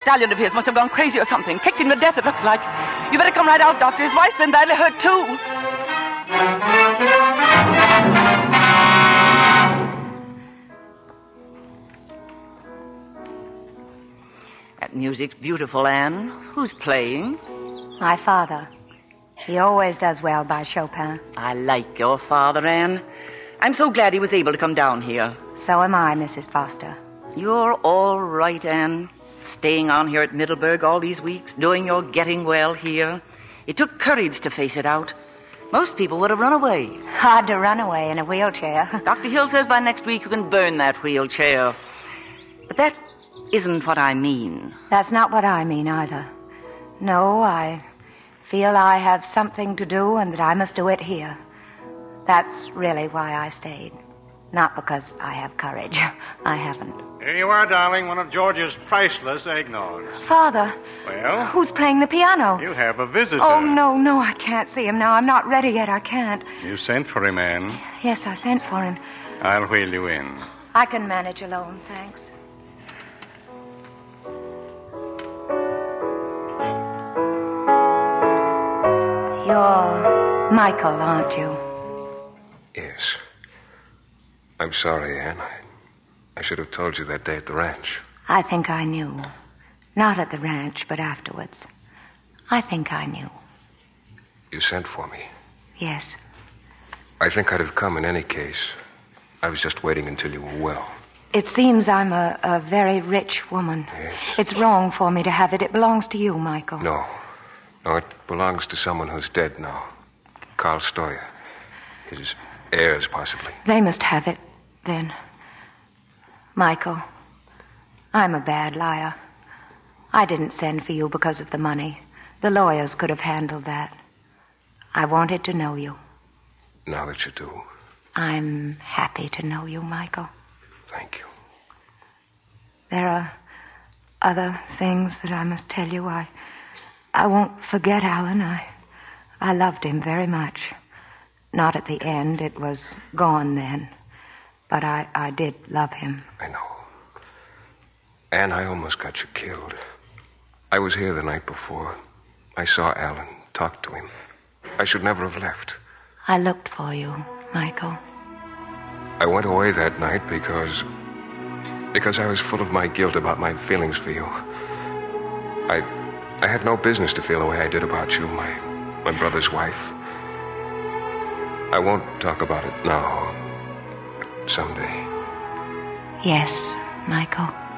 stallion of his must have gone crazy or something. Kicked him to death, it looks like. You better come right out, Doctor. His wife's been badly hurt, too. That music's beautiful, Anne. Who's playing? My father. He always does well by Chopin. I like your father, Anne. I'm so glad he was able to come down here. So am I, Mrs. Foster. You're all right, Anne. Staying on here at Middleburg all these weeks, knowing you're getting well here. It took courage to face it out. Most people would have run away. Hard to run away in a wheelchair. Dr. Hill says by next week you can burn that wheelchair. But that isn't what I mean. That's not what I mean either. No, I feel I have something to do and that I must do it here. That's really why I stayed. Not because I have courage. I haven't. Here you are, darling, one of George's priceless eggnogs. Father. Well? Who's playing the piano? You have a visitor. Oh, no, I can't see him now. I'm not ready yet. I can't. You sent for him, Anne. Yes, I sent for him. I'll wheel you in. I can manage alone, thanks. You're Michael, aren't you? Yes. I'm sorry, Anne. I should have told you that day at the ranch. I think I knew. Not at the ranch, but afterwards. I think I knew. You sent for me. Yes. I think I'd have come in any case. I was just waiting until you were well. It seems I'm a very rich woman. Yes. It's wrong for me to have it. It belongs to you, Michael. No, it belongs to someone who's dead now. Carl Stoyer. His heirs, possibly. They must have it, then. Michael, I'm a bad liar. I didn't send for you because of the money. The lawyers could have handled that. I wanted to know you. Now that you do. I'm happy to know you, Michael. Thank you. There are other things that I must tell you. I won't forget Alan. I loved him very much. Not at the end. It was gone then. But I did love him. I know. Anne, I almost got you killed. I was here the night before. I saw Alan, talked to him. I should never have left. I looked for you, Michael. I went away that night because I was full of my guilt about my feelings for you. I had no business to feel the way I did about you, my brother's wife. I won't talk about it now. Someday. Yes, Michael.